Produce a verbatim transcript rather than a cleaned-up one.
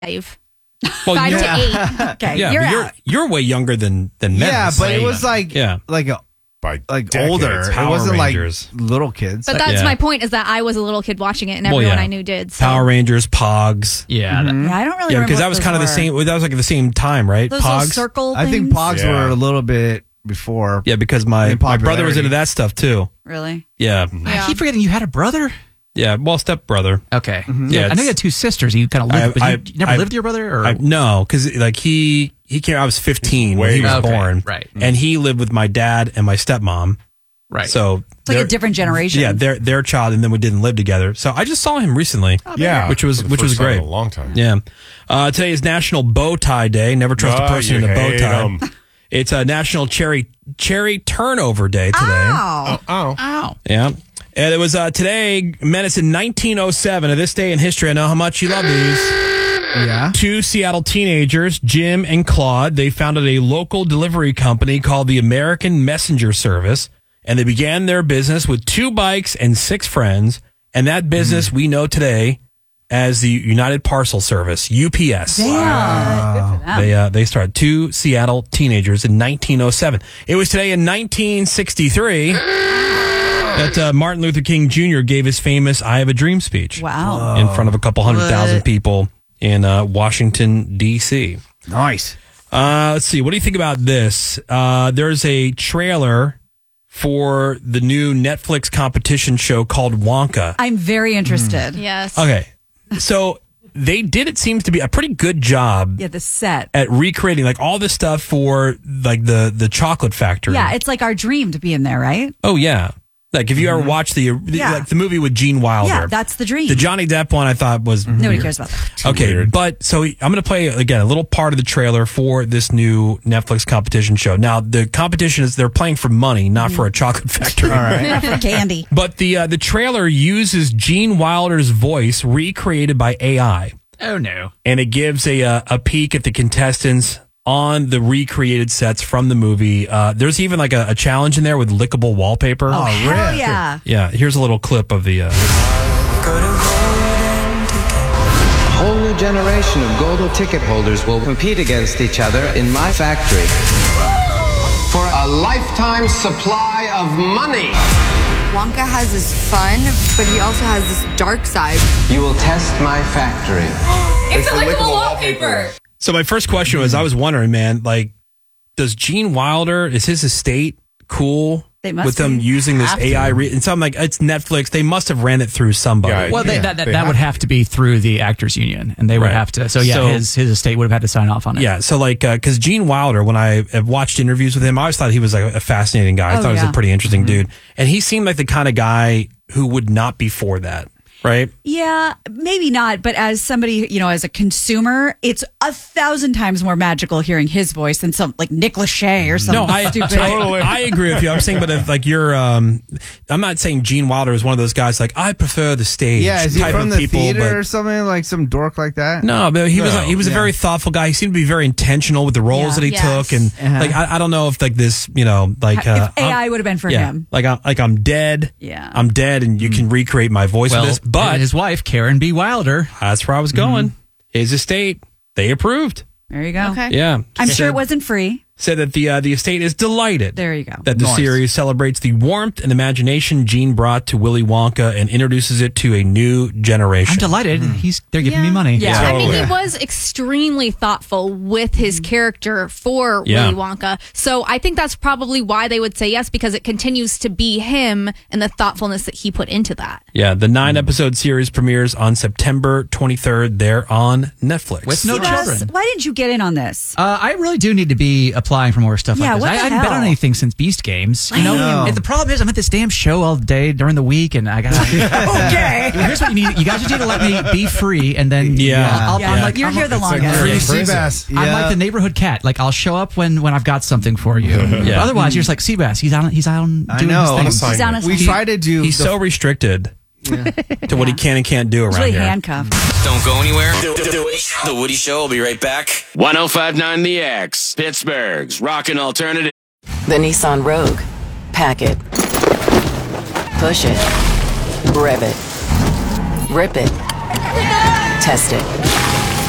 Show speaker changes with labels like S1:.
S1: Well,
S2: Five
S1: yeah.
S2: to eight.
S3: Okay,
S1: Yeah,
S3: you're
S1: but you're
S3: out.
S1: you're way younger than than Menace.
S4: Yeah, but it was like
S1: Yeah.
S4: like a,
S5: By
S4: like
S5: decades.
S4: older.
S1: Power
S4: it wasn't
S1: Rangers.
S4: like little kids.
S2: But that's
S1: Yeah.
S2: my point, is that I was a little kid watching it, and
S1: Well,
S2: everyone
S1: yeah.
S2: I knew did. So.
S1: Power Rangers, Pogs.
S3: Yeah. that- Yeah, I don't really
S1: Yeah,
S3: remember
S1: because that
S3: what
S1: was
S3: those
S1: kind of the
S3: were.
S1: same. That was like the same time, right?
S3: Those little
S1: Pogs.
S3: circle
S4: I think
S3: things?
S4: Pogs
S5: Yeah.
S4: were a little bit before.
S1: Yeah, because my
S4: In
S1: my brother was
S4: popularity.
S1: into that stuff too.
S3: Really?
S1: Yeah,
S3: I keep forgetting you had a brother.
S1: yeah. Well, step brother.
S3: Okay.
S1: Yeah,
S3: Yeah, I know
S1: it's-
S3: you had two sisters. You kind of lived,
S1: I-
S3: but you,
S1: I-
S3: you never
S1: I-
S3: lived with your brother, or
S1: I, no, because like he he came. I was fifteen when
S5: Way
S1: he was
S3: Okay,
S1: born,
S3: right.
S1: And he lived with my dad and my stepmom.
S3: right?
S1: So
S3: it's like a
S1: they're-
S3: different generation.
S1: Yeah, their their child, and then we didn't live together. So I just saw him recently.
S5: Yeah.
S1: which was
S5: for the
S1: which was
S5: first time
S1: great.
S5: in a long time.
S1: Yeah. Uh, today is National Bow Tie Day. Never trust a
S5: Ah,
S1: person
S5: you
S1: in a bow
S5: hate
S1: tie.
S5: 'em.
S1: It's a National Cherry Cherry Turnover Day today.
S3: Ow.
S5: Oh.
S3: Ow.
S1: Yeah. And it was uh, today, Menace, in nineteen oh seven. At this day in history, I know how much you love these.
S4: Yeah.
S1: Two Seattle teenagers, Jim and Claude, they founded a local delivery company called the American Messenger Service, and they began their business with two bikes and six friends, and that business
S4: Mm.
S1: we know today as the United Parcel Service, U P S.
S3: Damn. Good for them.
S1: They uh, they started two Seattle teenagers in nineteen oh seven. It was today in nineteen sixty-three that uh, Martin Luther King Junior gave his famous "I Have a Dream" speech
S3: Wow.
S1: in front of a couple hundred thousand
S3: What?
S1: people in uh, Washington, D C.
S4: Nice.
S1: Uh, let's see. What do you think about this? Uh, there's a trailer for the new Netflix competition show called Wonka.
S3: I'm very interested.
S2: Yes.
S1: Okay. So they did, it seems to be a pretty good job
S3: Yeah, the set.
S1: at recreating like all this stuff for like the, the chocolate factory.
S3: Yeah, it's like our dream to be in there, right?
S1: Oh yeah. Like if you ever watched the, the
S3: Yeah.
S1: like the movie with Gene Wilder.
S3: Yeah, that's the dream.
S1: the Johnny Depp one I thought was
S3: Nobody
S1: weird.
S3: cares about that.
S1: Okay,
S5: weird.
S1: but so I'm going to play again a little part of the trailer for this new Netflix competition show. Now, the competition is they're playing for money, not for a chocolate factory.
S4: All right.
S3: Not for candy.
S1: But the uh, the trailer uses Gene Wilder's voice recreated by A I,
S3: Oh, no.
S1: and it gives a uh, a peek at the contestants on the recreated sets from the movie. Uh, there's even like a, a challenge in there with lickable wallpaper.
S3: Oh, hell
S4: really?
S3: yeah.
S1: Yeah, here's a little clip of the. Uh,
S6: A whole new generation of golden ticket holders will compete against each other in my factory for a lifetime supply of money.
S7: Wonka has this fun, but he also has this dark side.
S6: You will test my factory.
S7: It's a lickable wallpaper.
S1: So my first question was, I was wondering, man, like, does Gene Wilder, is his estate cool
S3: They must
S1: with them
S3: be.
S1: using this
S3: Have
S1: A I?
S3: to.
S1: Re- and so I'm like, it's Netflix. They must have ran it through somebody.
S5: Yeah,
S3: Well, they,
S5: Yeah,
S3: that, that,
S5: they
S3: that
S5: have
S3: would have to be through the Actors Union, and they would
S1: Right.
S3: have to. So, yeah,
S1: So-
S3: his, his estate would have had to sign off on it.
S1: Yeah, so like, because Gene Wilder, when I have watched interviews with him, I always thought he was like a fascinating guy. I
S3: Oh,
S1: thought he was
S3: yeah.
S1: a pretty interesting dude. And he seemed like the kind of guy who would not be for that, right?
S3: Yeah, maybe not. But as somebody, you know, as a consumer, it's a thousand times more magical hearing his voice than some like Nick Lachey or something
S1: No, I,
S3: stupid.
S1: I I agree with you. I'm saying, but if like you're, um, I'm not saying Gene Wilder is one of those guys like I prefer the stage.
S4: Yeah, is he
S1: type
S4: from
S1: of
S4: the
S1: people,
S4: theater
S1: but-
S4: or something? Like some dork like that?
S1: No, but he was
S5: No.
S1: he was a
S4: Yeah.
S1: very thoughtful guy. He seemed to be very intentional with the roles
S3: Yeah.
S1: that he
S2: Yes.
S1: took, and
S4: Uh-huh.
S1: like I, I don't know if like this, you know, like uh,
S3: if A I
S1: I'm-
S3: would have been for
S1: yeah,
S3: him.
S1: like I'm like I'm dead.
S3: Yeah.
S1: I'm dead, and you can recreate my voice
S3: Well,
S1: with this. But
S3: his wife, Karen B. Wilder.
S1: that's where I was going. His estate, they approved.
S3: There you go.
S2: Okay.
S1: Yeah,
S3: I'm sure
S1: Said-
S3: it wasn't free.
S1: said that the uh, the estate is delighted.
S3: There you go.
S1: That the
S4: Nice.
S1: series celebrates the warmth and imagination Gene brought to Willy Wonka and introduces it to a new generation.
S3: I'm delighted. He's they're giving me
S2: Yeah.
S3: money. Yeah.
S2: I mean,
S1: Totally.
S2: he was extremely thoughtful with his character for
S1: Yeah.
S2: Willy Wonka. So I think that's probably why they would say yes, because it continues to be him and the thoughtfulness that he put into that.
S1: Yeah, the nine episode series premieres on September twenty-third. They're on Netflix.
S3: With no Russ, children.
S8: Why didn't you get in on this?
S3: Uh, I really do need to be applying for more stuff
S8: Yeah,
S3: like this.
S8: what
S3: I,
S8: the
S3: I haven't been
S8: hell?
S3: on anything since Beast Games. You know,
S4: know.
S3: and the problem is I'm at this damn show all day during the week, and I got
S8: Okay.
S3: Here's what you need. You guys just need to let me be free, and then
S1: Yeah.
S3: I'll, I'll,
S8: Yeah.
S3: I'm like
S8: You're
S3: I'm
S8: here the
S5: It's like
S8: longest.
S5: free
S4: Free
S5: prison.
S4: Seabass.
S3: I'm
S4: Yeah.
S3: like the neighborhood cat. Like I'll show up when when I've got something for you.
S1: Yeah.
S3: Otherwise, you're just like Seabass. He's on. He's on
S4: I
S3: doing
S4: know.
S3: his thing.
S8: He's on a
S4: We try to do.
S1: He's
S4: the-
S1: so restricted to what he can and can't do
S8: He's
S1: around
S8: really
S1: here.
S8: handcuffed.
S9: Don't go anywhere. The, the, the, Woody, the Woody Show will be right back. ten fifty-nine The X, Pittsburgh's rockin' alternative.
S10: The Nissan Rogue. Pack it. Push it. Rev it. Rip it. Test it.